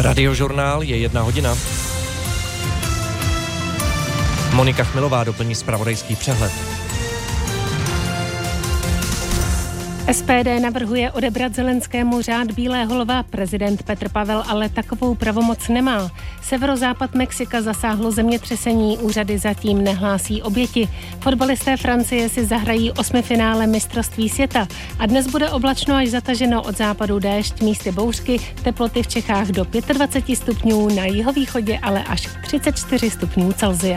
Radiožurnál je 1 hodina. Monika Chmelová doplní zpravodajský přehled. SPD navrhuje odebrat Zelenskému řád Bílého lva. Prezident Petr Pavel ale takovou pravomoc nemá. Severozápad Mexika zasáhlo zemětřesení, úřady zatím nehlásí oběti. Fotbalisté Francie si zahrají 8. finále mistrovství světa a dnes bude oblačno až zataženo, od západu déšť, místy bouřky, teploty v Čechách do 25 stupňů, na jihovýchodě ale až 34 stupňů Celsia.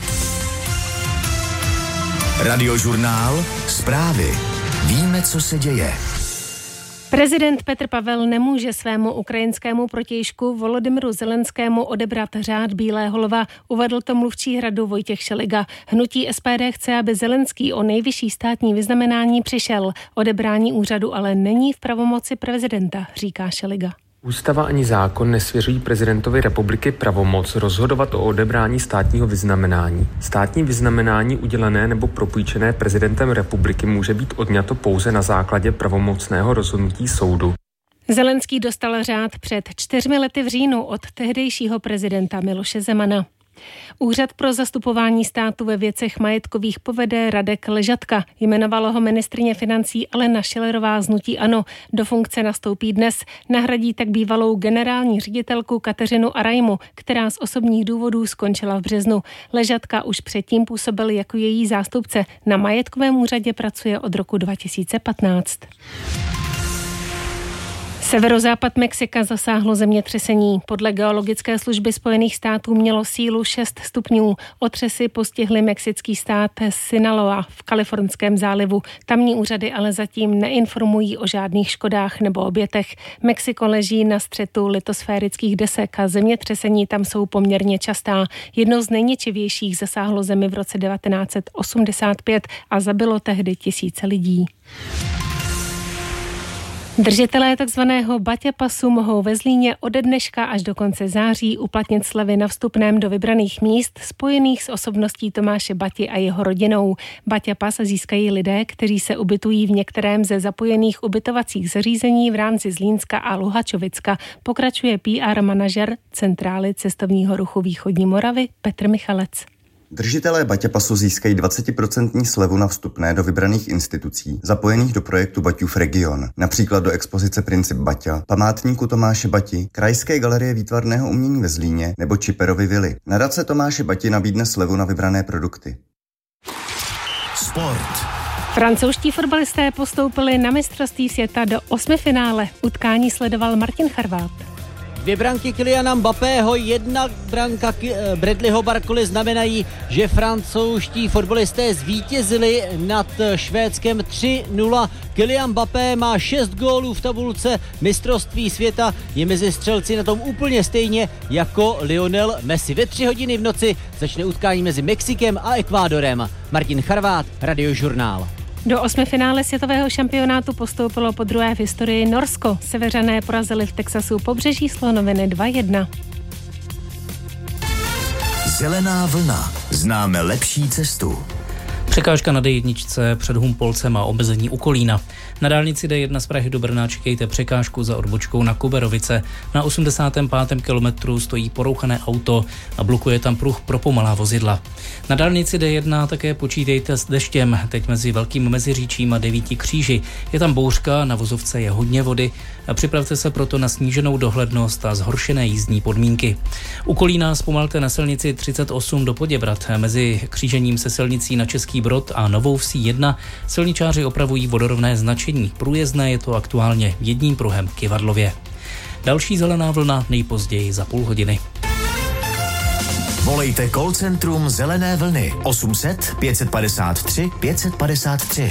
Radiožurnál, zprávy. Víme, co se děje. Prezident Petr Pavel nemůže svému ukrajinskému protějšku Volodymyru Zelenskému odebrat řád Bílého lva, uvedl to mluvčí Hradu Vojtěch Šeliga. Hnutí SPD chce, aby Zelenský o nejvyšší státní vyznamenání přišel. Odebrání úřadu ale není v pravomoci prezidenta, říká Šeliga. Ústava ani zákon nesvěřují prezidentovi republiky pravomoc rozhodovat o odebrání státního vyznamenání. Státní vyznamenání udělené nebo propůjčené prezidentem republiky může být odňato pouze na základě pravomocného rozhodnutí soudu. Zelenský dostal řád před 4 lety v říjnu od tehdejšího prezidenta Miloše Zemana. Úřad pro zastupování státu ve věcech majetkových povede Radek Ležatka. Jmenovalo ho ministryně financí Alena Schillerová z hnutí ANO. Do funkce nastoupí dnes. Nahradí tak bývalou generální ředitelku Kateřinu Arajmu, která z osobních důvodů skončila v březnu. Ležatka už předtím působil jako její zástupce. Na majetkovém úřadě pracuje od roku 2015. Severozápad Mexika zasáhlo zemětřesení. Podle geologické služby Spojených států mělo sílu 6 stupňů. Otřesy postihly mexický stát Sinaloa v Kalifornském zálivu. Tamní úřady ale zatím neinformují o žádných škodách nebo obětech. Mexiko leží na střetu litosférických desek a zemětřesení tam jsou poměrně častá. Jedno z nejničivějších zasáhlo zemi v roce 1985 a zabilo tehdy tisíce lidí. Držitelé takzvaného Baťa pasu mohou ve Zlíně ode dneška až do konce září uplatnit slevy na vstupném do vybraných míst spojených s osobností Tomáše Bati a jeho rodinou. Baťa pas získají lidé, kteří se ubytují v některém ze zapojených ubytovacích zařízení v rámci Zlínska a Luhačovicka, pokračuje PR manažer Centrály cestovního ruchu Východní Moravy Petr Michalec. Držitelé Baťa pasu získají 20% slevu na vstupné do vybraných institucí zapojených do projektu Baťův region, například do expozice Princip Baťa, památníku Tomáše Bati, Krajské galerie výtvarného umění ve Zlíně nebo Čiperovy vily. Nadace Tomáše Bati nabídne slevu na vybrané produkty. Sport. Francouzští fotbalisté postoupili na mistrovství světa do 8. finále. Utkání sledoval Martin Charvát. 2 branky Kyliana Mbappého, 1 branka Bradleyho Barcoly znamenají, že francouzští fotbalisté zvítězili nad Švédskem 3-0. Kylian Mbappé má 6 gólů v tabulce mistrovství světa, je mezi střelci na tom úplně stejně jako Lionel Messi. Ve 3 hodiny v noci začne utkání mezi Mexikem a Ekvádorem. Martin Charvát, Radiožurnál. Do 8. finále světového šampionátu postoupilo podruhé v historii Norsko. Seveřané porazili v Texasu Pobřeží slonoviny 2-1. Zelená vlna. Známe lepší cestu. Překážka na D1 před Humpolcem a omezení u Kolína. Na dálnici D1 z Prahy do Brna čekejte překážku za odbočkou na Kuberovice. Na 85. kilometru stojí porouchané auto a blokuje tam pruh pro pomalá vozidla. Na dálnici D1 také počítejte s deštěm, teď mezi Velkým Meziříčím a 9 Kříži. Je tam bouřka, na vozovce je hodně vody a připravte se proto na sníženou dohlednost a zhoršené jízdní podmínky. U Kolína zpomalte na silnici 38 do Poděbrad. Mezi křížením se silnicí na Český Brod a Novou Vsí 1 silničáři opravují vodorovné značení. Průjezdné je to aktuálně jedním pruhem Kyvadlově. Další zelená vlna nejpozději za půl hodiny. Volejte call centrum Zelené vlny 800 553 553.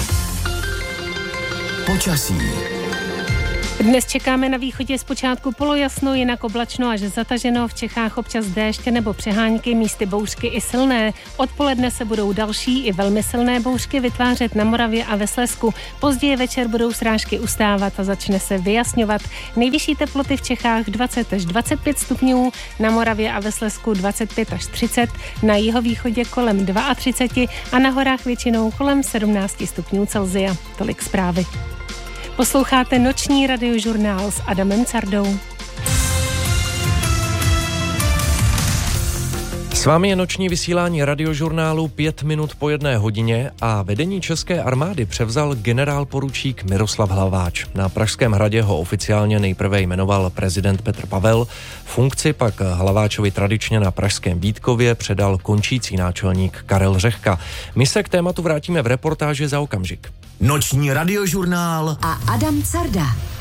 Počasí. Dnes čekáme na východě zpočátku polojasno, jinak oblačno až zataženo, v Čechách občas déšť nebo přehánky, místy bouřky i silné. Odpoledne se budou další i velmi silné bouřky vytvářet na Moravě a ve Slezsku. Později večer budou srážky ustávat a začne se vyjasňovat. Nejvyšší teploty v Čechách 20 až 25 stupňů, na Moravě a ve Slezsku 25 až 30, na jihovýchodě kolem 32 a na horách většinou kolem 17 stupňů Celsia. Tolik zprávy. Posloucháte noční radiožurnál s Adamem Cardou. S vámi je noční vysílání radiožurnálu 5 minut po 1 hodině a vedení české armády převzal generál poručík Miroslav Hlaváč. Na Pražském hradě ho oficiálně nejprve jmenoval prezident Petr Pavel, funkci pak Hlaváčovi tradičně na pražském Vítkově předal končící náčelník Karel Řehka. My se k tématu vrátíme v reportáži za okamžik. Noční radiožurnál a Adam Carda.